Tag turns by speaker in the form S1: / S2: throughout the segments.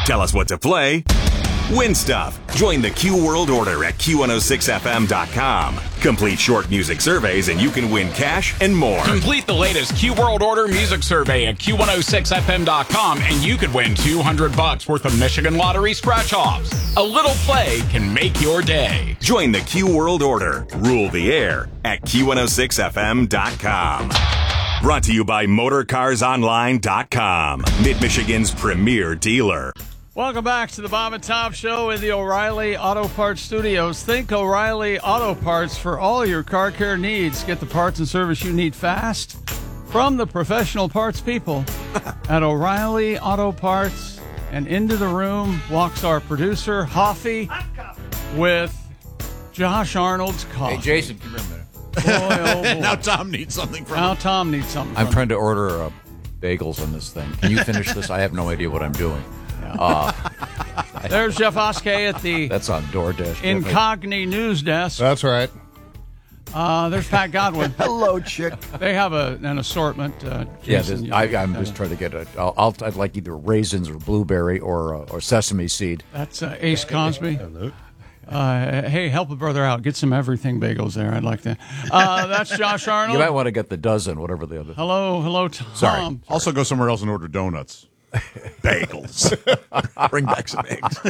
S1: Tell us what to play. Win stuff. Join the Q World Order at Q106FM.com. Complete short music surveys and you can win cash and more.
S2: Complete the latest Q World Order music survey at Q106FM.com and you could win $200 worth of Michigan Lottery scratch-offs. A little play can make your day.
S1: Join the Q World Order. Rule the air at Q106FM.com. Brought to you by MotorCarsOnline.com, Mid-Michigan's premier dealer.
S3: Welcome back to the Bob and Tom Show in the O'Reilly Auto Parts Studios. Think O'Reilly Auto Parts for all your car care needs. Get the parts and service you need fast from the professional parts people at O'Reilly Auto Parts. And into the room walks our producer, Hoffy, with Josh Arnold's coffee.
S4: Hey, Jason, come here a minute.
S3: Boy, oh boy.
S5: Now Tom needs something from
S3: Now Tom needs something
S4: I'm
S3: from
S4: trying to order bagels on this thing. Can you finish this? I have no idea what I'm doing.
S3: There's Jeff Oskey at the
S4: That's on DoorDash.
S3: Incogni News Desk.
S6: That's right.
S3: There's Pat Godwin.
S6: Hello, chick.
S3: They have an assortment.
S4: Yeah,
S3: Jason,
S4: I'm just trying to get I'd like either raisins or blueberry or sesame seed.
S3: That's Ace Cosby. Hey, help a brother out. Get some everything bagels there. I'd like that. That's Josh Arnold.
S4: You might want to get the dozen, whatever the other.
S3: Hello, Tom.
S4: Sorry.
S5: Also go somewhere else and order donuts. Bagels.
S4: Bring back some eggs.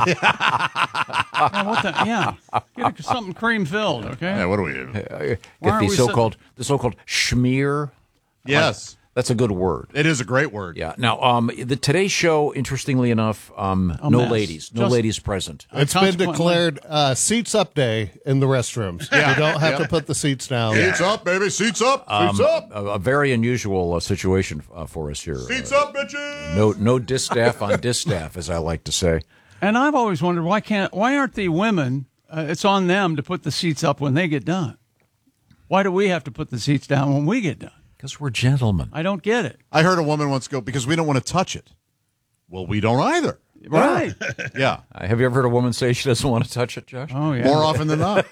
S3: Get something cream filled, okay?
S5: Yeah, what do we do?
S4: Get
S3: aren't
S4: the
S3: we
S4: so-called schmear.
S5: Yes.
S4: That's a good word.
S5: It is a great word.
S4: Yeah. Now, the Today Show, interestingly enough, no
S3: mess.
S4: ladies present.
S6: It's been declared Seats Up Day in the restrooms. You don't have to put the seats down.
S5: Seats up, baby. Seats up. Seats up.
S4: A very unusual situation for us here.
S5: Seats up, bitches.
S4: No distaff on distaff, as I like to say.
S3: And I've always wondered why aren't the women? It's on them to put the seats up when they get done. Why do we have to put the seats down when we get done?
S4: Because we're gentlemen.
S3: I don't get it.
S5: I heard a woman once go, because we don't want to touch it. Well, we don't either.
S3: Right.
S5: Yeah.
S4: Have you ever heard a woman say she doesn't want to touch it, Josh?
S3: Oh, yeah.
S5: More often than not.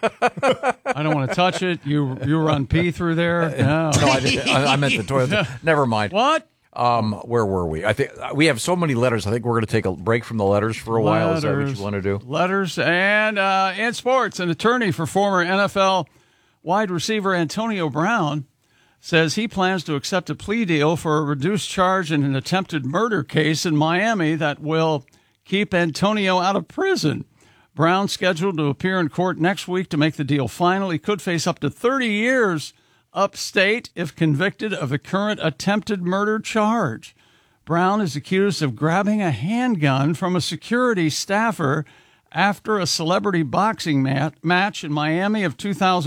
S3: I don't want to touch it. You run pee through there. No.
S4: No, I didn't. I meant the toilet. Never mind.
S3: What?
S4: Where were we? I think we have so many letters. I think we're going to take a break from the letters for a while. Is that what you want to do?
S3: Letters and in sports, an attorney for former NFL wide receiver Antonio Brown says he plans to accept a plea deal for a reduced charge in an attempted murder case in Miami that will keep Antonio out of prison. Brown scheduled to appear in court next week to make the deal final. He could face up to 30 years upstate if convicted of a current attempted murder charge. Brown is accused of grabbing a handgun from a security staffer after a celebrity boxing match in Miami of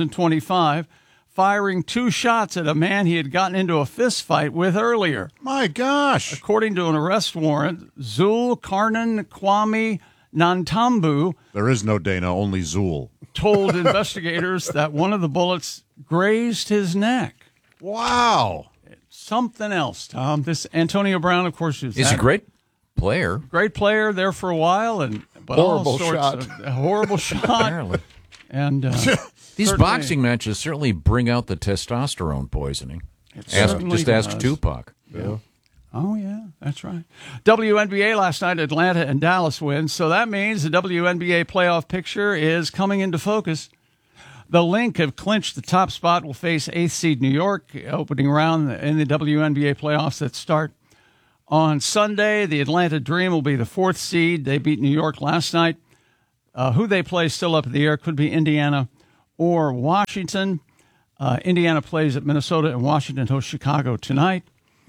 S3: 2025, firing 2 shots at a man he had gotten into a fist fight with earlier.
S5: My gosh.
S3: According to an arrest warrant, Zul Karnan Kwame Nantambu,
S5: There is no Dana, only Zool.
S3: told investigators that one of the bullets grazed his neck.
S5: Wow.
S3: Something else, Tom. This Antonio Brown, of course, is
S4: He's a great player.
S3: great player there for a while, but
S6: Horrible
S3: all sorts
S6: shot.
S3: Of, a horrible shot.
S4: Apparently.
S3: And
S4: These
S3: certainly-
S4: boxing matches certainly bring out the testosterone poisoning.
S3: certainly
S4: Ask
S3: does.
S4: Tupac.
S6: Yeah.
S3: Oh, yeah, that's right. WNBA last night, Atlanta and Dallas win. So that means the WNBA playoff picture is coming into focus. The Link have clinched the top spot, will face 8th seed New York, opening round in the WNBA playoffs that start on Sunday. The Atlanta Dream will be the 4th seed. They beat New York last night. Who they play still up in the air. Could be Indiana or Washington. Indiana plays at Minnesota, and Washington hosts Chicago tonight.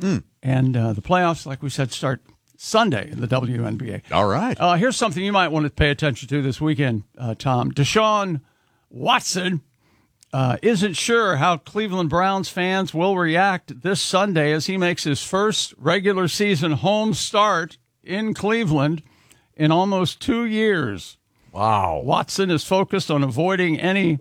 S3: And the playoffs, like we said, start Sunday in the WNBA.
S5: All right.
S3: Here's something you might want to pay attention to this weekend, Tom. Deshaun Watson isn't sure how Cleveland Browns fans will react this Sunday as he makes his first regular season home start in Cleveland in almost 2 years.
S4: Wow.
S3: Watson is focused on avoiding any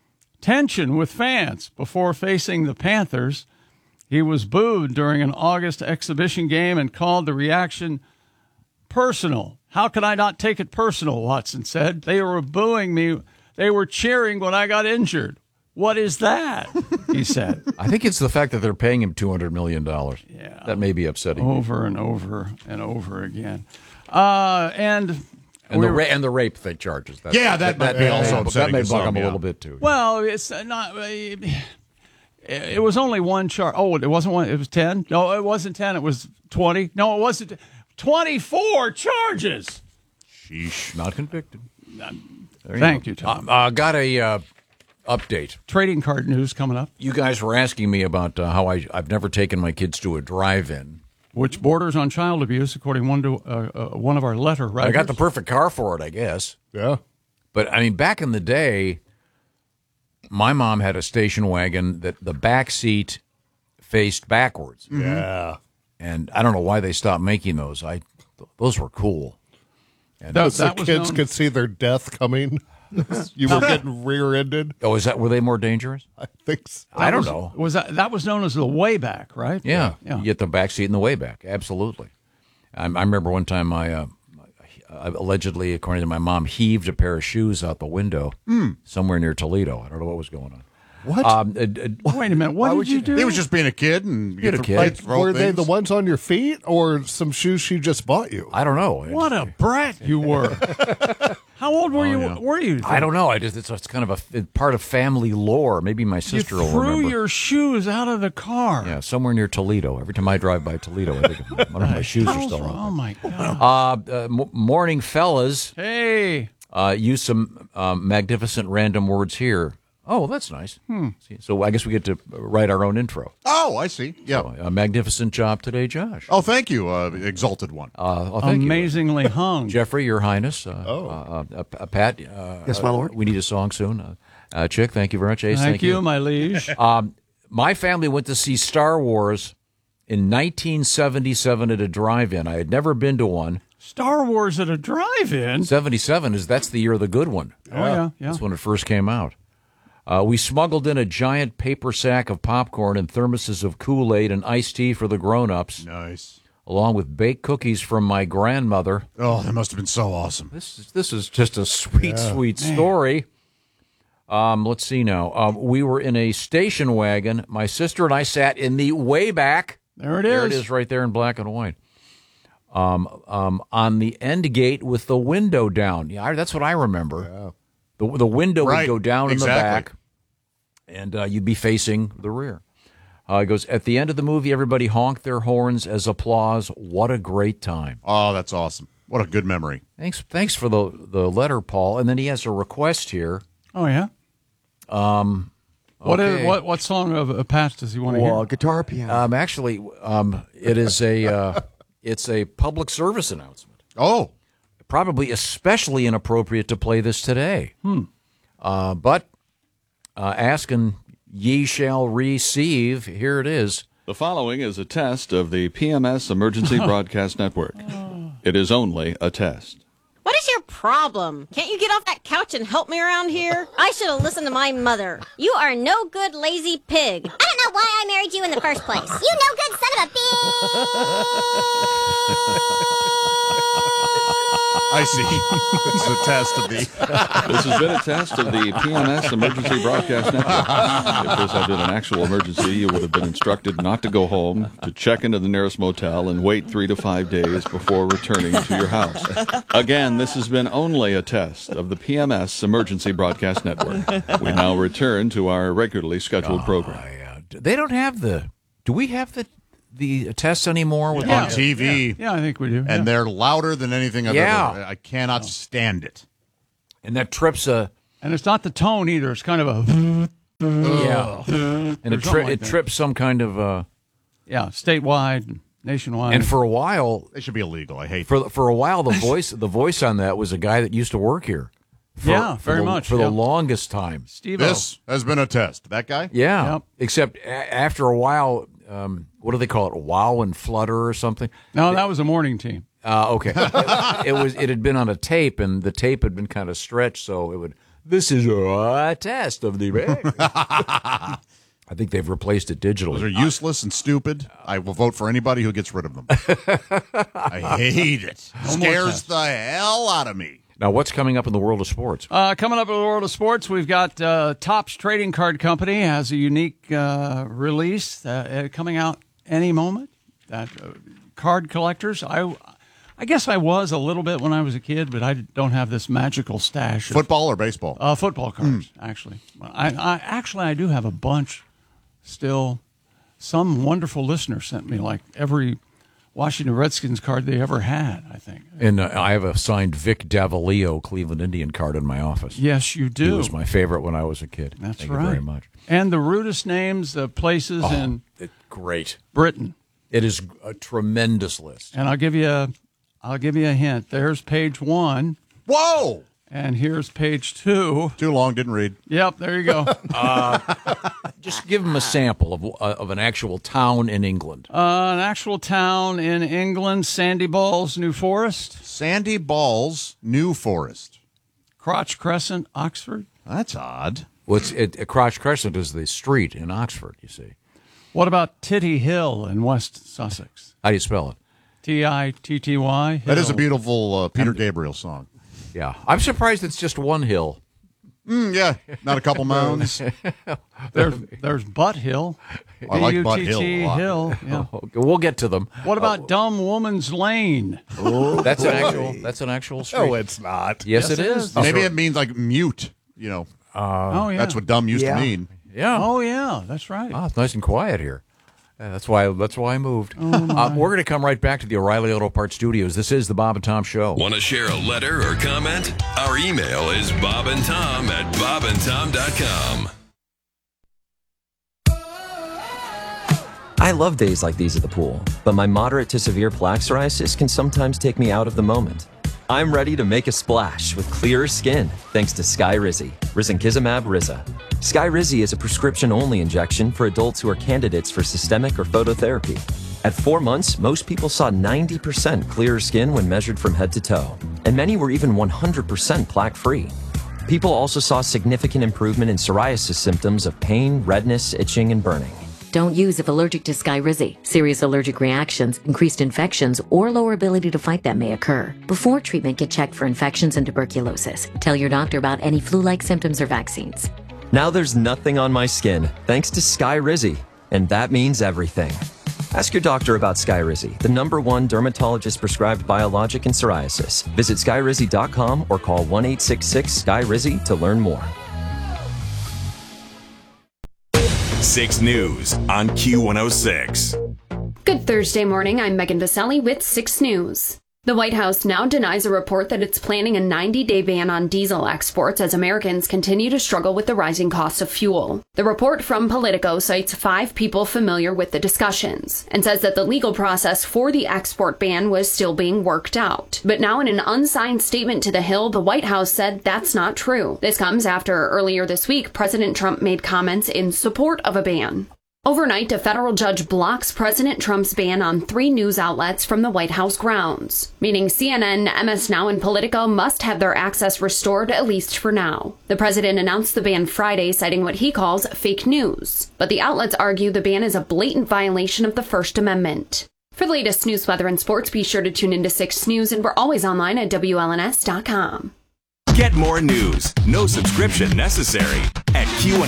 S3: tension with fans before facing the Panthers. He was booed during an August exhibition game and called the reaction personal. How could I not take it personal, Watson said. They were booing me. They were cheering when I got injured. What is that? He said.
S4: I think it's the fact that they're paying him $200 million.
S3: Yeah.
S4: That may be upsetting.
S3: Over and over and over again. And
S4: the rape thing charges.
S5: That might be also upsetting.
S4: That may
S5: to
S4: bug
S5: some,
S4: him a
S5: yeah.
S4: little bit, too.
S3: well, it's not. It was only one charge. Oh, it wasn't one. It was 10. No, it wasn't 10. It was 20. No, it wasn't. 24 charges.
S4: Sheesh. Not convicted.
S3: Thank you, Tom.
S4: Got a update.
S3: Trading card news coming up,
S4: You guys were asking me about how I've never taken my kids to a drive-in.
S3: which borders on child abuse, according to one of our letter writers.
S4: I got the perfect car for it, I guess.
S6: Yeah.
S4: But, I mean, back in the day, my mom had a station wagon that the back seat faced backwards.
S6: Yeah.
S4: And I don't know why they stopped making those. Those were cool. And
S3: That
S6: The
S3: was
S6: kids
S3: known-
S6: could see their death coming. You were getting rear-ended.
S4: oh, were they more dangerous?
S6: I think so.
S4: I don't know.
S3: That was known as the way back, right?
S4: Yeah.
S3: Yeah.
S4: You get the back seat and the way back. Absolutely. I remember one time I allegedly, according to my mom, heaved a pair of shoes out the window somewhere near Toledo. I don't know what was going on.
S6: What?
S3: Wait a minute. What did you do?
S5: He was just being a kid and
S4: You're a kid.
S6: Like,
S5: throw
S6: were they
S5: things.
S6: the ones on your feet or some shoes she just bought you?
S4: I don't know.
S3: What a brat you were. How old were you?
S5: yeah.
S3: Were you?
S4: I don't know. It's kind of a part of family lore. Maybe my
S3: You
S4: sister will
S3: threw
S4: remember.
S3: your shoes out of the car.
S4: Yeah, somewhere near Toledo. Every time I drive by Toledo, I think one of my shoes are still
S3: Oh
S4: on.
S3: my God.
S4: Morning, fellas.
S3: Hey.
S4: Use some magnificent random words here. Oh, that's nice. See, so I guess we get to write our own intro.
S5: Oh, I see. Yeah.
S4: So, a magnificent job today, Josh.
S5: Oh, thank you, exalted one.
S4: Thank you.
S3: Amazingly hung.
S4: Jeffrey, Your Highness. Pat.
S7: Yes, my lord.
S4: We need a song soon. Chick, thank you very much. Ace,
S3: Thank you, my liege.
S4: My family went to see Star Wars in 1977 at a drive-in. I had never been to one.
S3: Star Wars at a drive-in.
S4: 77 that's the year of the good one.
S3: Oh, yeah.
S4: That's when it first came out. We smuggled in a giant paper sack of popcorn and thermoses of Kool-Aid and iced tea for the grown-ups,
S5: Nice.
S4: along with baked cookies from my grandmother.
S5: Oh, that must have been so awesome.
S4: This is just a sweet story. Let's see now. We were in a station wagon. My sister and I sat in the way back.
S3: There it
S4: There it
S3: is.
S4: is right there in black and white. On the end gate with the window down. Yeah, that's what I remember. The window would
S5: Right,
S4: go down
S5: exactly.
S4: in the back, and you'd be facing the rear. It goes, at the end of the movie, everybody honked their horns as applause. What a great time.
S5: Oh, that's awesome. What a good memory.
S4: Thanks for the letter, Paul. And then he has a request here.
S3: Oh, yeah?
S4: Okay.
S3: What song of Pat's does he want to
S7: Well,
S3: hear?
S7: guitar, piano.
S4: Actually, it is it's a public service announcement.
S5: Oh,
S4: Probably especially inappropriate to play this today. But ask and ye shall receive. Here it is.
S8: The following is a test of the PMS Emergency Broadcast Network. It is only a test.
S9: What is your problem? Can't you get off that couch and help me around here? I should have listened to my mother. You are no good lazy pig.
S10: I don't know why I married you in the first place. You no good son of a
S5: I see. It's a test of the.
S8: This has been a test of the PMS Emergency Broadcast Network. If this had been an actual emergency, you would have been instructed not to go home, to check into the nearest motel, and wait 3 to 5 days before returning to your house. Again, this has been only a test of the PMS Emergency Broadcast Network. We now return to our regularly scheduled program.
S4: They don't have do we have the tests anymore? With
S5: On TV.
S3: Yeah, I think we do.
S5: And they're louder than anything I've ever. I cannot stand it.
S4: And that trips
S3: And it's not the tone either. It's kind of a
S4: and it
S3: something like that.
S4: trips some kind of
S3: statewide, nationwide.
S4: and for a while
S5: They should be illegal. I hate
S4: for a while the voice on that was a guy that used to work here.
S3: Very much
S4: for the longest time.
S3: Steve-O.
S5: This has been a test. That guy?
S4: Yeah.
S3: Yep.
S4: Except after a while, what do they call it? Wow and flutter or something?
S3: No, that was a morning team.
S4: Okay. It had been on a tape, and the tape had been kind of stretched, so it would. This is a test of the. I think they've replaced it digitally.
S5: Those are useless and stupid. I will vote for anybody who gets rid of them. I hate it. Scares the hell out of me.
S4: Now, what's coming up in the world of sports?
S3: Coming up in the world of sports, we've got Topps Trading Card Company has a unique release coming out any moment. That card collectors, I guess I was a little bit when I was a kid, but I don't have this magical stash.
S5: Football or baseball?
S3: Football cards, actually. I do have a bunch still. Some wonderful listener sent me like every Washington Redskins card they ever had, I think.
S4: And I have a signed Vic Davalio Cleveland Indian card in my office.
S3: Yes, you do.
S4: He was my favorite when I was a kid.
S3: That's
S4: Thank
S3: right.
S4: you very much.
S3: And the rudest names of places in
S4: great
S3: Britain.
S4: It is a tremendous list.
S3: And I'll give you a hint. There's page 1.
S5: Whoa!
S3: And here's page 2.
S5: Too long, didn't read.
S3: Yep, there you go.
S4: Just give them a sample of an actual town in England.
S3: An actual town in England, Sandy Balls, New Forest.
S5: Sandy Balls, New Forest.
S3: Crotch Crescent, Oxford.
S5: That's odd.
S4: Well, Crotch Crescent is the street in Oxford, you see.
S3: What about Titty Hill in West Sussex?
S4: How do you spell it?
S3: Titty.
S5: That is a beautiful Peter Gabriel song.
S4: Yeah. I'm surprised it's just one hill.
S5: Yeah, not a couple mounds.
S3: There's Butt Hill.
S5: I like Butt Hill a lot.
S3: Hill. Yeah.
S4: We'll get to them.
S3: What about Dumb Woman's Lane?
S4: That's an actual street.
S6: No, it's not.
S4: Yes, it is.
S5: Maybe it means like mute, you know.
S3: Yeah.
S5: That's what dumb used to mean.
S4: Yeah.
S3: Oh, yeah, that's right.
S4: It's nice and quiet here. That's why I moved. We're going to come right back to the O'Reilly Auto Parts Studios. This is the Bob and Tom Show.
S1: Want to share a letter or comment? Our email is bobandtom@bobandtom.com.
S7: I love days like these at the pool, but my moderate to severe plaque psoriasis can sometimes take me out of the moment. I'm ready to make a splash with clearer skin thanks to Skyrizi, risankizumab Riza. Skyrizi is a prescription-only injection for adults who are candidates for systemic or phototherapy. At 4 months, most people saw 90% clearer skin when measured from head to toe, and many were even 100% plaque-free. People also saw significant improvement in psoriasis symptoms of pain, redness, itching, and burning.
S11: Don't use if allergic to Skyrizi. Serious allergic reactions, increased infections, or lower ability to fight them may occur. Before treatment, get checked for infections and tuberculosis. Tell your doctor about any flu-like symptoms or vaccines.
S7: Now there's nothing on my skin thanks to Skyrizi, and that means everything. Ask your doctor about Skyrizi, the #1 dermatologist-prescribed biologic in psoriasis. Visit Skyrizi.com or call 1-866-SKYRIZI to learn more.
S1: 6 News on Q106.
S12: Good Thursday morning. I'm Megan Vasselli with 6 News. The White House now denies a report that it's planning a 90-day ban on diesel exports as Americans continue to struggle with the rising cost of fuel. The report from Politico cites 5 people familiar with the discussions and says that the legal process for the export ban was still being worked out. But now in an unsigned statement to the Hill, the White House said that's not true. This comes after earlier this week, President Trump made comments in support of a ban. Overnight, a federal judge blocks President Trump's ban on 3 news outlets from the White House grounds, meaning CNN, MS Now, and Politico must have their access restored, at least for now. The president announced the ban Friday, citing what he calls fake news. But the outlets argue the ban is a blatant violation of the First Amendment. For the latest news, weather, and sports, be sure to tune into 6 News, and we're always online at WLNS.com.
S1: Get more news, no subscription necessary, at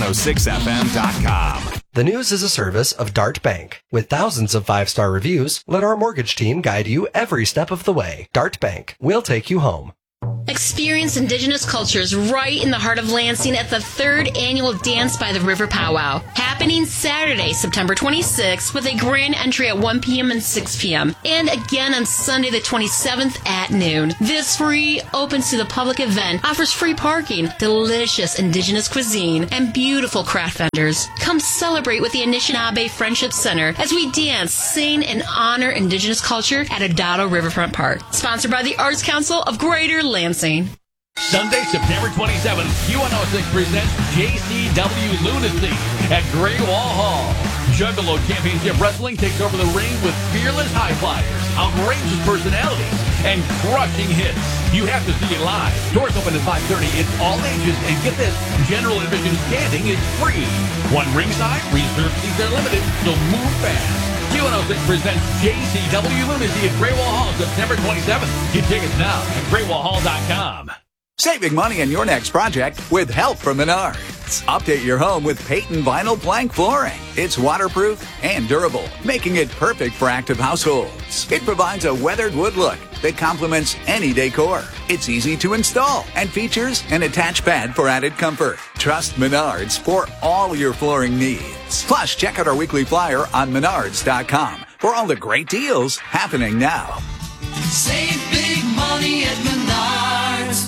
S1: Q106FM.com.
S13: The News is a service of Dart Bank. With thousands of 5-star reviews, let our mortgage team guide you every step of the way. Dart Bank. We'll take you home.
S14: Experience Indigenous cultures right in the heart of Lansing at the 3rd annual Dance by the River Powwow, happening Saturday, September 26th, with a grand entry at 1 p.m. and 6 p.m., and again on Sunday the 27th at noon. This free, opens to the public event offers free parking, delicious Indigenous cuisine, and beautiful craft vendors. Come celebrate with the Anishinaabe Friendship Center as we dance, sing, and honor Indigenous culture at Adado Riverfront Park. Sponsored by the Arts Council of Greater Lansing.
S15: Sunday, September 27th, Q106 presents JCW Lunacy at Grey Wall Hall. Juggalo Championship Wrestling takes over the ring with fearless high flyers, outrageous personalities, and crushing hits. You have to see it live. Doors open at 5:30. It's all ages, and get this, general admission standing is free. One ringside, reserved seats are limited, so move fast. Q106 presents JCW Lunacy at Grey Wall Hall, September 27th. Get tickets now at GreatWallHall.com.
S16: Saving money on your next project with help from Menards. Update your home with Peyton Vinyl Plank Flooring. It's waterproof and durable, making it perfect for active households. It provides a weathered wood look that complements any decor. It's easy to install and features an attached pad for added comfort. Trust Menards for all your flooring needs. Plus, check out our weekly flyer on Menards.com for all the great deals happening now.
S17: Save big money at Menards.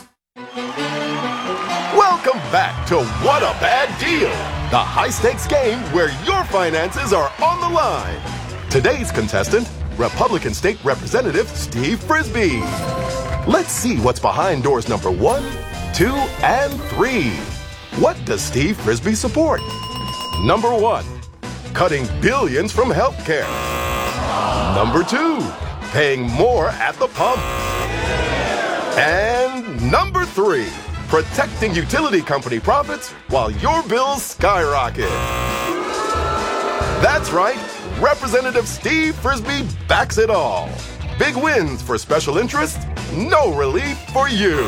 S18: Welcome back to What a Bad Deal, the high-stakes game where your finances are on the line. Today's contestant, Republican State Representative Steve Frisbee. Let's see what's behind doors number 1, 2, and 3. What does Steve Frisbee support? Number 1, cutting billions from healthcare. Number 2, paying more at the pump. And number 3, protecting utility company profits while your bills skyrocket. That's right. Representative Steve Frisbee backs it all. Big wins for special interests, no relief for you.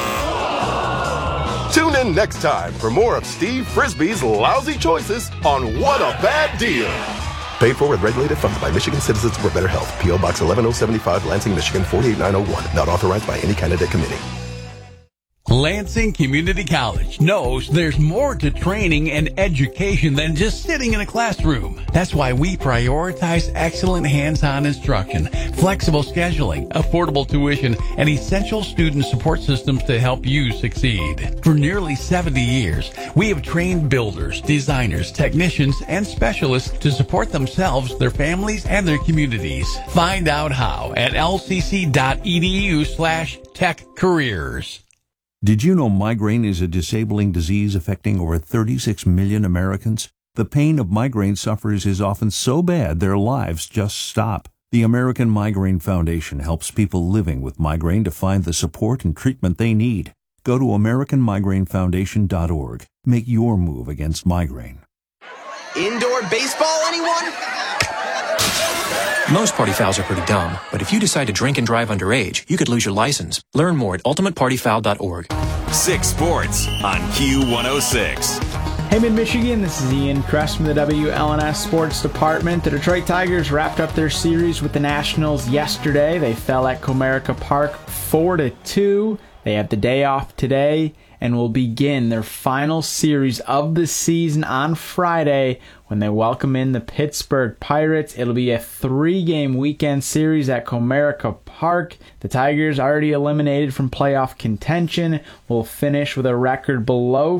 S18: Tune in next time for more of Steve Frisbee's lousy choices on What a Bad Deal. Paid for with regulated funds by Michigan Citizens for Better Health. P.O. Box 11075, Lansing, Michigan 48901. Not authorized by any candidate committee.
S15: Lansing Community College knows there's more to training and education than just sitting in a classroom. That's why we prioritize excellent hands-on instruction, flexible scheduling, affordable tuition, and essential student support systems to help you succeed. For nearly 70 years, we have trained builders, designers, technicians, and specialists to support themselves, their families, and their communities. Find out how at lcc.edu/techcareers.
S19: Did you know migraine is a disabling disease affecting over 36 million Americans? The pain of migraine sufferers is often so bad their lives just stop. The American Migraine Foundation helps people living with migraine to find the support and treatment they need. Go to AmericanMigraineFoundation.org. Make your move against migraine.
S20: Indoor baseball, anyone? Most party fouls are pretty dumb, but if you decide to drink and drive underage, you could lose your license. Learn more at ultimatepartyfoul.org.
S1: 6 Sports on Q106.
S21: Hey, Mid-Michigan, this is Ian Kress from the WLNS Sports Department. The Detroit Tigers wrapped up their series with the Nationals yesterday. They fell at Comerica Park 4-2. They have the day off today and will begin their final series of the season on Friday when they welcome in the Pittsburgh Pirates. It'll be a 3-game weekend series at Comerica Park. The Tigers, already eliminated from playoff contention, will finish with a record below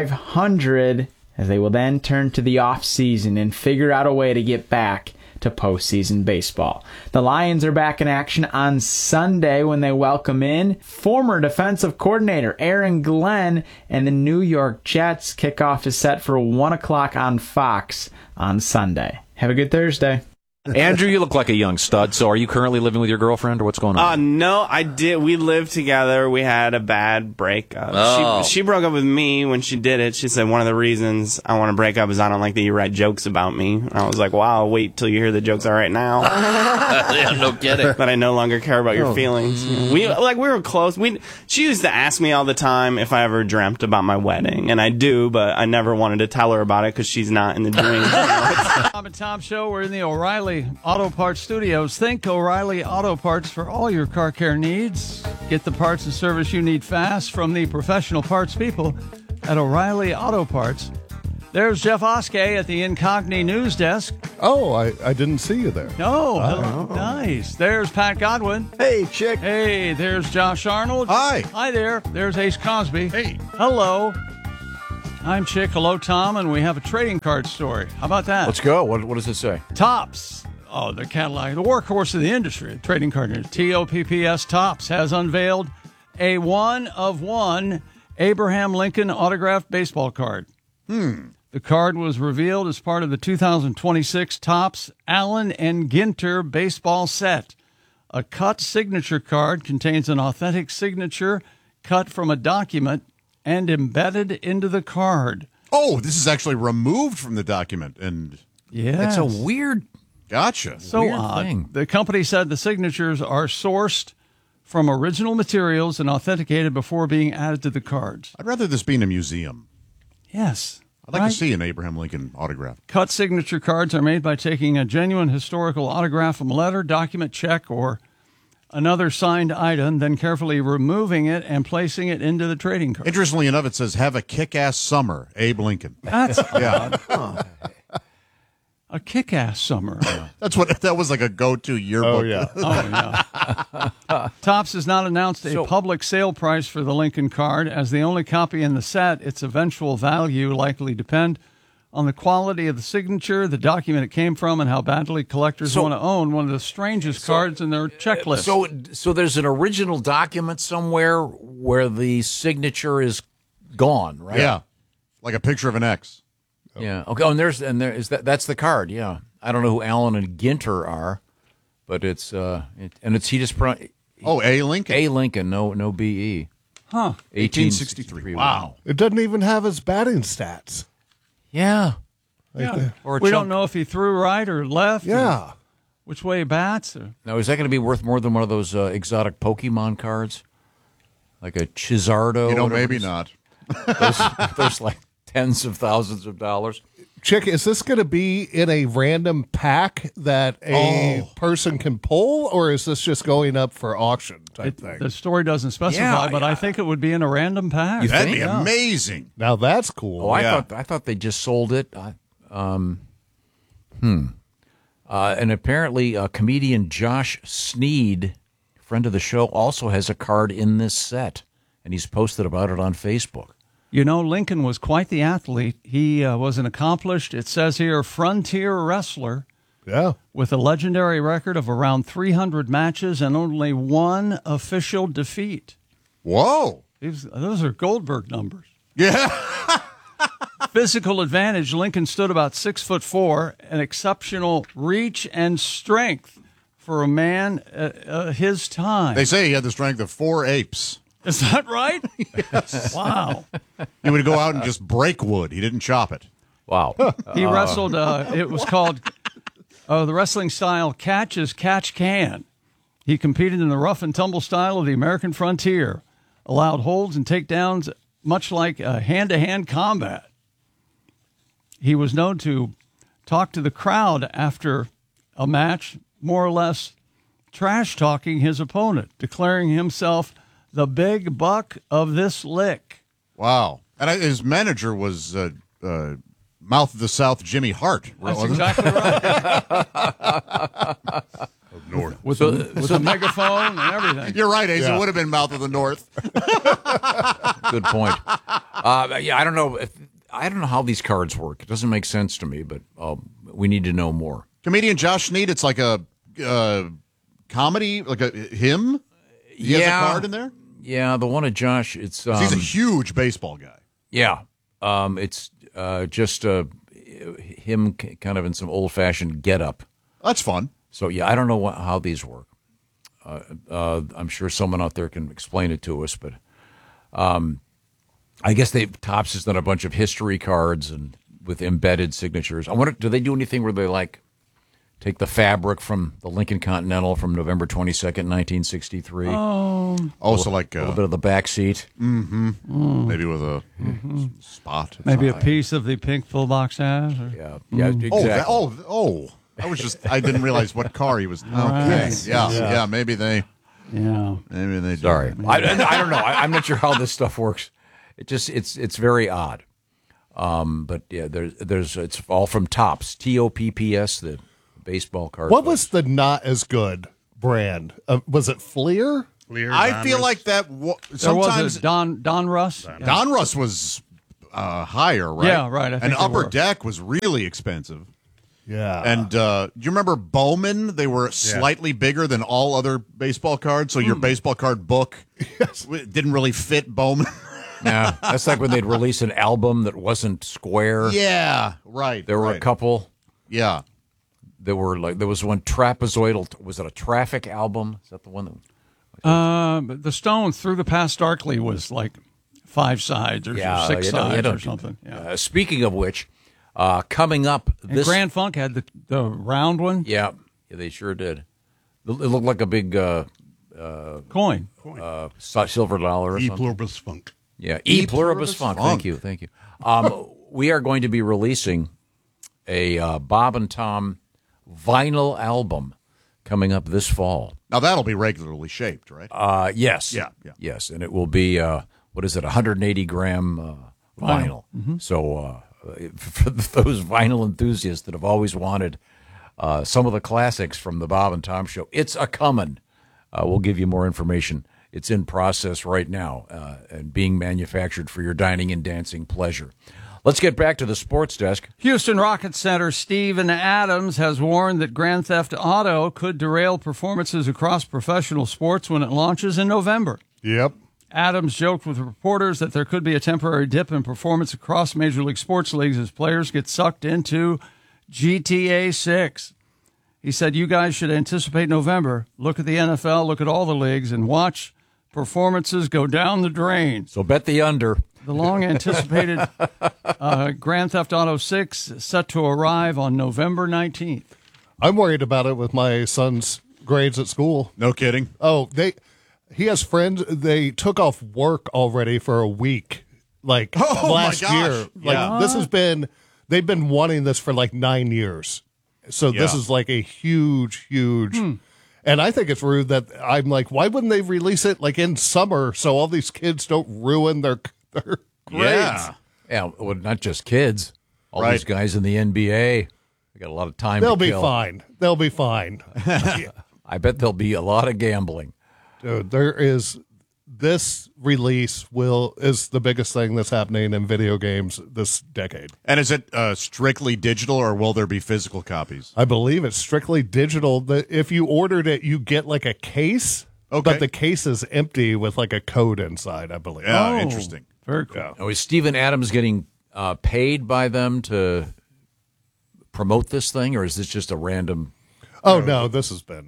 S21: 500 as they will then turn to the offseason and figure out a way to get back to postseason baseball. The Lions are back in action on Sunday when they welcome in former defensive coordinator Aaron Glenn, and the New York Jets. Kickoff is set for 1 o'clock on Fox on Sunday. Have a good Thursday.
S4: Andrew, you look like a young stud. So are you currently living with your girlfriend, or what's going on?
S22: No, I did. We lived together. We had a bad breakup.
S4: Oh.
S22: She broke up with me when she did it. She said one of the reasons I want to break up is I don't like that you write jokes about me. And I was like, wow, I'll wait till you hear the jokes I write now.
S4: Yeah, no kidding.
S22: But I no longer care about your feelings. We were close. She used to ask me all the time if I ever dreamt about my wedding, and I do, but I never wanted to tell her about it because she's not in the dream.
S3: Tom and Tom Show. We're in the O'Reilly Auto Parts Studios. Think O'Reilly Auto Parts for all your car care needs. Get the parts and service you need fast from the professional parts people at O'Reilly Auto Parts. There's Jeff Oskey at the Incogni News Desk.
S6: Oh, I didn't see you there.
S3: No, nice. There's Pat Godwin.
S6: Hey, Chick.
S3: Hey, there's Josh Arnold.
S5: Hi.
S3: Hi there. There's Ace Cosby.
S5: Hey.
S3: Hello. I'm Chick. Hello, Tom. And we have a trading card story. How about that?
S4: Let's go. What does it say?
S3: Topps. Oh, the Cadillac, the workhorse of the industry, trading card. TOPPS Topps has unveiled a 1-of-1 Abraham Lincoln autographed baseball card. The card was revealed as part of the 2026 Topps Allen and Ginter baseball set. A cut signature card contains an authentic signature cut from a document and embedded into the card.
S5: Oh, this is actually removed from the document. And
S3: yeah,
S4: it's a weird...
S5: Gotcha.
S3: So
S4: weird
S3: odd.
S4: thing.
S3: The company said the signatures are sourced from original materials and authenticated before being added to the cards.
S5: I'd rather this be in a museum.
S3: Yes.
S5: I'd like
S3: right?
S5: to see an Abraham Lincoln autograph.
S3: Cut signature cards are made by taking a genuine historical autograph from a letter, document, check, or another signed item, then carefully removing it and placing it into the trading card.
S5: Interestingly enough, it says, "Have a kick-ass summer, Abe Lincoln."
S3: That's
S5: yeah.
S3: A kick-ass summer.
S5: That was like a go-to yearbook.
S3: Oh, yeah. Topps has not announced a public sale price for the Lincoln card. As the only copy in the set, its eventual value likely depend on the quality of the signature, the document it came from, and how badly collectors want to own one of the strangest cards in their checklist.
S4: So there's an original document somewhere where the signature is gone, right?
S5: Yeah, like a picture of an X.
S4: Yeah. Okay. Oh, and that's the card. Yeah. I don't know who Allen and Ginter are, but it's A
S5: Lincoln.
S4: A Lincoln. No BE.
S3: Huh.
S5: 1863.
S6: Wow. It doesn't even have his batting stats.
S4: Yeah.
S3: We don't know if he threw right or left.
S6: Yeah.
S3: Or which way he bats. Or...
S4: Now, is that going to be worth more than one of those exotic Pokemon cards? Like a Chizardo?
S5: Maybe not.
S4: Those like tens of thousands of dollars.
S6: Chick, is this going to be in a random pack that a person can pull, or is this just going up for auction type thing?
S3: The story doesn't specify, but I think it would be in a random pack.
S5: That'd be amazing.
S6: Now that's cool.
S4: Oh, I thought they just sold it. And apparently, comedian Josh Sneed, friend of the show, also has a card in this set, and he's posted about it on Facebook.
S3: You know, Lincoln was quite the athlete. He was an accomplished, it says here, frontier wrestler.
S6: Yeah.
S3: With a legendary record of around 300 matches and only one official defeat.
S5: Whoa.
S3: Those are Goldberg numbers.
S5: Yeah.
S3: Physical advantage, Lincoln stood about 6'4", an exceptional reach and strength for a man his time.
S5: They say he had the strength of 4 apes.
S3: Is that right?
S5: Yes.
S3: Wow.
S5: He would go out and just break wood. He didn't chop it.
S4: Wow.
S3: He wrestled, it was called, the wrestling style catch as catch can. He competed in the rough and tumble style of the American frontier, allowed holds and takedowns much like hand-to-hand combat. He was known to talk to the crowd after a match, more or less trash-talking his opponent, declaring himself the big buck of this lick.
S5: Wow. And his manager was Mouth of the South Jimmy Hart.
S3: That's exactly right.
S5: North.
S3: With a megaphone and everything.
S5: You're right, Ace. Yeah. It would have been Mouth of the North.
S4: Good point. Yeah, I don't know. I don't know how these cards work. It doesn't make sense to me, but we need to know more.
S5: Comedian Josh Sneed, it's like a comedy, like a him? He has a card in there?
S4: Yeah, the one of Josh, it's...
S5: he's a huge baseball guy.
S4: Yeah. It's just him kind of in some old-fashioned get-up.
S5: That's fun.
S4: So, yeah, I don't know how these work. I'm sure someone out there can explain it to us, but I guess Topps has done a bunch of history cards and with embedded signatures. I wonder, do they do anything where they, like, take the fabric from the Lincoln Continental from November 22nd, 1963.
S5: So like
S4: a little bit of the back seat.
S5: Mm-hmm. Maybe with a spot.
S3: Maybe a piece of the pink full box hat.
S4: Yeah, exactly.
S5: I didn't realize what car he was. Okay.
S3: Right.
S5: Yeah. Maybe they.
S3: Yeah.
S5: Maybe they.
S4: Sorry, I don't know. I'm not sure how this stuff works. It's very odd. But yeah, there's it's all from Topps. TOPPS, the baseball card.
S6: What was the not as good brand? Was it Fleer?
S5: I feel like that. Sometimes
S3: Don Russ.
S5: Don Russ was higher, right?
S3: Yeah, right. I think
S5: and Upper Deck was really expensive.
S6: Yeah.
S5: And do you remember Bowman? They were slightly bigger than all other baseball cards, so your baseball card book didn't really fit Bowman.
S4: Yeah, that's like when they'd release an album that wasn't square.
S5: Yeah, right.
S4: There were a couple.
S5: Yeah.
S4: There was one trapezoidal. Was it a Traffic album? Is that the one
S3: that? The Stones Through the Past Darkly was like 5 sides or 6 sides or something. Yeah.
S4: Speaking of which, coming up,
S3: and Grand Funk had the round one.
S4: Yeah, they sure did. It looked like a big
S3: coin.
S4: Silver dollar or
S2: E
S4: something.
S2: pluribus func.
S4: Yeah, E pluribus func. Thank you. We are going to be releasing a Bob and Tom vinyl album coming up this fall.
S5: Now, that'll be regularly shaped, right?
S4: Yes.
S5: Yeah.
S4: Yes, and it will be, 180-gram vinyl.
S3: Mm-hmm.
S4: So for those vinyl enthusiasts that have always wanted some of the classics from the Bob and Tom Show, it's a-comin'. We'll give you more information. It's in process right now and being manufactured for your dining and dancing pleasure. Let's get back to the sports desk.
S3: Houston Rockets center Steven Adams has warned that Grand Theft Auto could derail performances across professional sports when it launches in November.
S6: Yep.
S3: Adams joked with reporters that there could be a temporary dip in performance across Major League Sports leagues as players get sucked into GTA 6. He said, you guys should anticipate November. Look at the NFL, look at all the leagues, and watch performances go down the drain.
S4: So bet the under.
S3: The long-anticipated Grand Theft Auto 6 set to arrive on November 19th.
S6: I'm worried about it with my son's grades at school.
S5: No kidding.
S6: Oh, he has friends. They took off work already for a week, like last year. Like this has been. They've been wanting this for like 9 years. So this is like a huge. And I think it's rude that I'm like, why wouldn't they release it like in summer so all these kids don't ruin their grades?
S4: Yeah, well, not just kids. All these guys in the NBA, they got a lot of time
S6: They'll
S4: to
S6: be
S4: kill.
S6: fine. They'll be fine.
S4: I bet there'll be a lot of gambling.
S6: Dude, this release is the biggest thing that's happening in video games this decade.
S5: And is it strictly digital, or will there be physical copies?
S6: I believe it's strictly digital. If you ordered it, you get like a case, but the case is empty with like a code inside, I believe.
S5: Oh, interesting.
S3: Very cool.
S6: Yeah.
S4: Now, is Steven Adams getting paid by them to promote this thing, or is this just a random?
S6: Oh, no, this has been.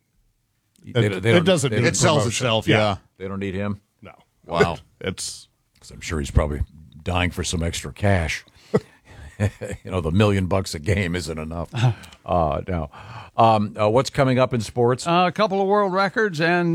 S6: It doesn't need
S5: It sells
S6: promotion.
S5: itself, yeah.
S4: They don't need him?
S6: No.
S4: Wow.
S6: Because
S4: I'm sure he's probably dying for some extra cash. The $1 million a game isn't enough. No. What's coming up in sports?
S3: A couple of world records and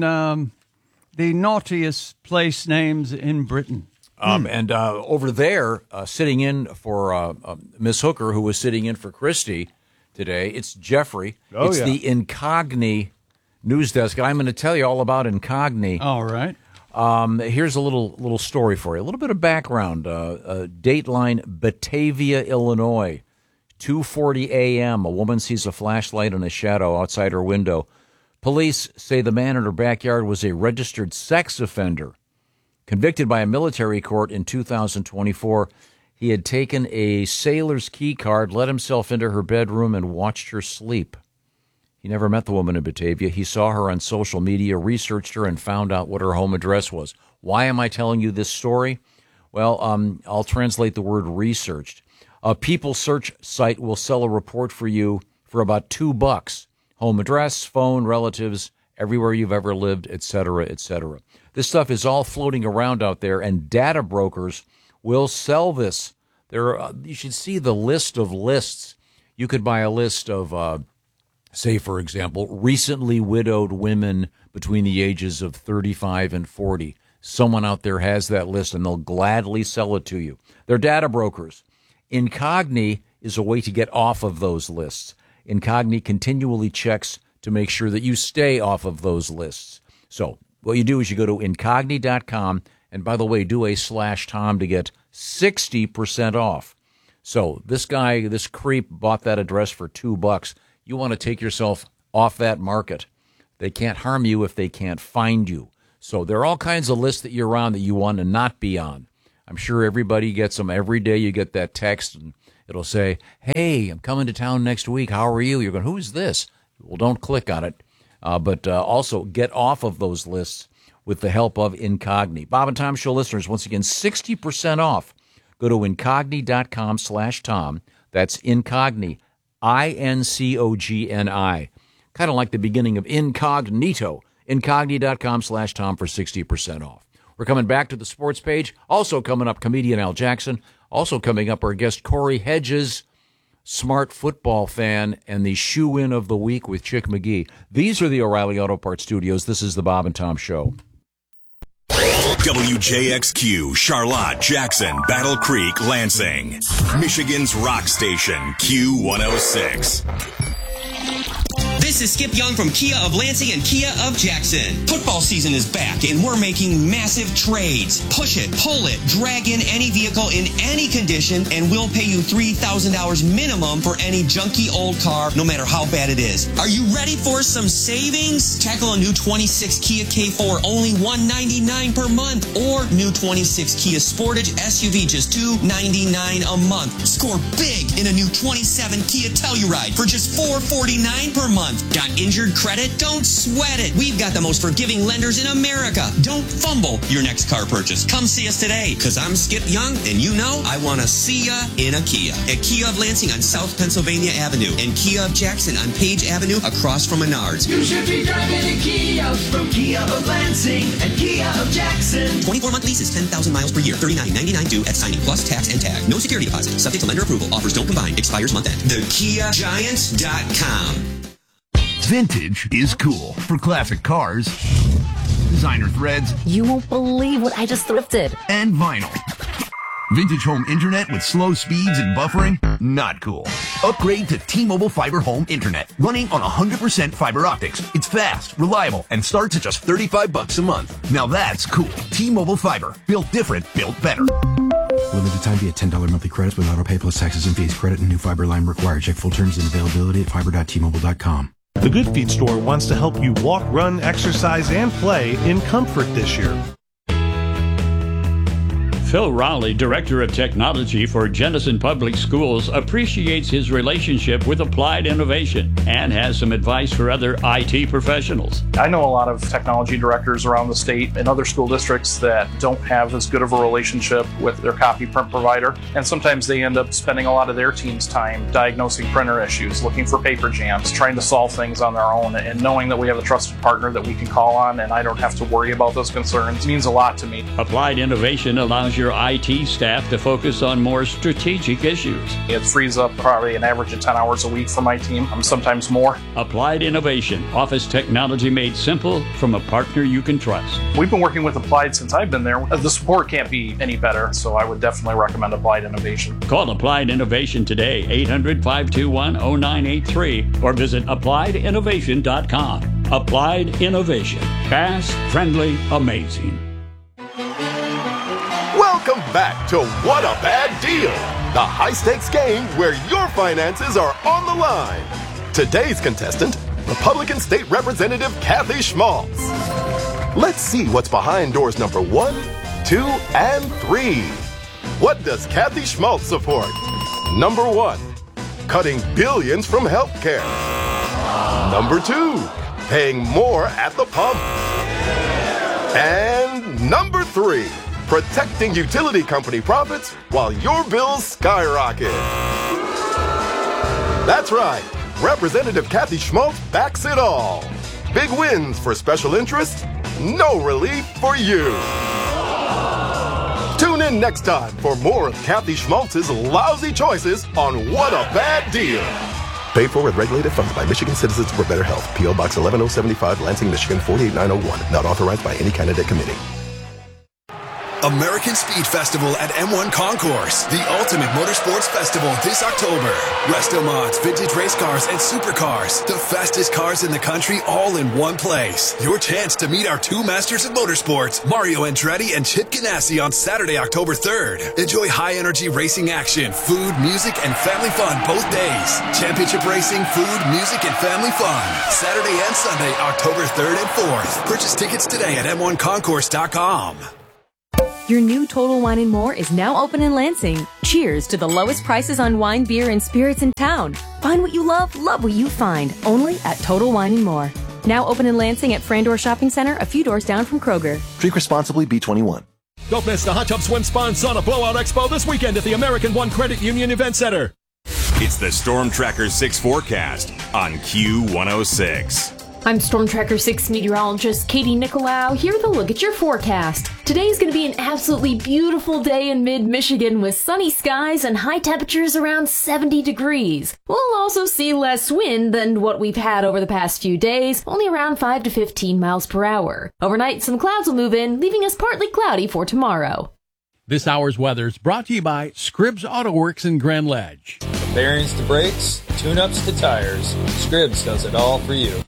S3: the naughtiest place names in Britain.
S4: And over there, sitting in for Miss Hooker, who was sitting in for Christy today, it's Jeffrey. It's the Incogni news desk. I'm going to tell you all about Incogni.
S3: All right.
S4: Here's a little story for you. A little bit of background. Dateline, Batavia, Illinois. 2:40 a.m. A woman sees a flashlight in a shadow outside her window. Police say the man in her backyard was a registered sex offender. Convicted by a military court in 2024, he had taken a sailor's key card, let himself into her bedroom, and watched her sleep. He never met the woman in Batavia. He saw her on social media, researched her, and found out what her home address was. Why am I telling you this story? Well, I'll translate the word researched. A People search site will sell a report for you for about $2. Home address, phone, relatives, everywhere you've ever lived, etc., etc. This stuff is all floating around out there, and data brokers will sell this. You should see the list of lists. You could buy a list of, say, for example, recently widowed women between the ages of 35 and 40. Someone out there has that list, and they'll gladly sell it to you. They're data brokers. Incogni is a way to get off of those lists. Incogni continually checks to make sure that you stay off of those lists. So what you do is you go to incogni.com, and by the way, do a /Tom to get 60% off. So this guy, this creep, bought that address for $2. You want to take yourself off that market. They can't harm you if they can't find you. So there are all kinds of lists that you're on that you want to not be on. I'm sure everybody gets them. Every day you get that text, and it'll say, hey, I'm coming to town next week. How are you? You're going, who's this? Well, don't click on it. But also get off of those lists with the help of Incogni. Bob and Tom Show listeners, once again, 60% off. Go to incogni.com/Tom. That's Incogni, INCOGNI. Kind of like the beginning of incognito. Incogni.com/Tom for 60% off. We're coming back to the sports page. Also coming up, comedian Al Jackson. Also coming up, our guest Corey Hedges. smart football fan, and the shoe-in of the week with Chick McGee. These are the O'Reilly Auto Parts Studios. This is the Bob and Tom Show.
S1: WJXQ, Charlotte, Jackson, Battle Creek, Lansing. Michigan's rock station, Q106.
S2: This is Skip Young from Kia of Lansing and Kia of Jackson. Football season is back and we're making massive trades. Push it, pull it, drag in any vehicle in any condition and we'll pay you $3,000 minimum for any junky old car, no matter how bad it is. Are you ready for some savings? Tackle a new 26 Kia K4, only $199 per month. Or new 26 Kia Sportage SUV, just $299 a month. Score big in a new 27 Kia Telluride for just $449 per month. Got injured credit? Don't sweat it. We've got the most forgiving lenders in America. Don't fumble your next car purchase. Come see us today, because I'm Skip Young, and you know I want to see ya in a Kia. At Kia of Lansing on South Pennsylvania Avenue and Kia of Jackson on Page Avenue across from Menards.
S17: You should be driving a Kia from Kia of Lansing and Kia of Jackson.
S2: 24-month leases, 10,000 miles per year, $39.99 due at signing, plus tax and tag. No security deposit. Subject to lender approval. Offers don't combine. Expires month end. TheKiaGiants.com.
S9: Vintage is cool for classic cars, designer threads.
S11: You won't believe what I just thrifted.
S9: And vinyl. Vintage home internet with slow speeds and buffering? Not cool. Upgrade to T-Mobile Fiber Home Internet, running on 100% fiber optics. It's fast, reliable, and starts at just $35 a month. Now that's cool. T-Mobile Fiber. Built different, built better.
S23: Limited time via $10 monthly credits with auto pay plus taxes and fees. Credit and new fiber line required. Check full terms and availability at fiber.tmobile.com.
S24: The Good Feet store wants to help you walk, run, exercise, and play in comfort this year.
S25: Phil Rowley, Director of Technology for Jenison Public Schools, appreciates his relationship with Applied Innovation and has some advice for other IT professionals.
S26: I know a lot of technology directors around the state and other school districts that don't have as good of a relationship with their copy print provider, and sometimes they end up spending a lot of their team's time diagnosing printer issues, looking for paper jams, trying to solve things on their own, and knowing that we have a trusted partner that we can call on and I don't have to worry about those concerns means a lot to me.
S25: Applied Innovation allows your IT staff to focus on more strategic issues.
S26: It frees up probably an average of 10 hours a week for my team, sometimes more.
S25: Applied Innovation, office technology made simple from a partner you can trust.
S26: We've been working with Applied since I've been there. The support can't be any better, so I would definitely recommend Applied Innovation.
S25: Call Applied Innovation today, 800-521-0983, or visit appliedinnovation.com. Applied Innovation. Fast, friendly, amazing.
S18: Welcome back to What a Bad Deal, the high-stakes game where your finances are on the line. Today's contestant, Republican State Representative Kathy Schmaltz. Let's see what's behind doors number 1, 2, and 3. What does Kathy Schmaltz support? Number 1, cutting billions from healthcare. Number 2, paying more at the pump. And number 3, protecting utility company profits while your bills skyrocket. That's right. Representative Kathy Schmaltz backs it all. Big wins for special interests, no relief for you. Tune in next time for more of Kathy Schmaltz's lousy choices on What a Bad Deal. Paid for with regulated funds by Michigan Citizens for Better Health. P.O. Box 11075, Lansing, Michigan 48901. Not authorized by any candidate committee.
S27: American Speed Festival at M1 Concourse, the ultimate motorsports festival this October. Resto mods, vintage race cars, and supercars. The fastest cars in the country all in one place. Your chance to meet our two masters of motorsports, Mario Andretti and Chip Ganassi, on Saturday, October 3rd. Enjoy high-energy racing action, food, music, and family fun both days. Championship racing, food, music, and family fun. Saturday and Sunday, October 3rd and 4th. Purchase tickets today at M1Concourse.com.
S28: Your new Total Wine & More is now open in Lansing. Cheers to the lowest prices on wine, beer, and spirits in town. Find what you love what you find. Only at Total Wine & More. Now open in Lansing at Frandor Shopping Center, a few doors down from Kroger.
S18: Drink responsibly, B21.
S29: Don't miss the Hot Tub Swim Spa and Sauna Blowout Expo this weekend at the American One Credit Union Event Center.
S1: It's the Storm Tracker 6 forecast on Q106.
S28: I'm Storm Tracker 6 meteorologist Katie Nicolau, here with a look at your forecast. Today's going to be an absolutely beautiful day in mid-Michigan with sunny skies and high temperatures around 70 degrees. We'll also see less wind than what we've had over the past few days, only around 5 to 15 miles per hour. Overnight, some clouds will move in, leaving us partly cloudy for tomorrow.
S7: This hour's weather is brought to you by Scribbs Auto Works in Grand Ledge.
S8: From bearings to brakes, tune-ups to tires, Scribbs does it all for you.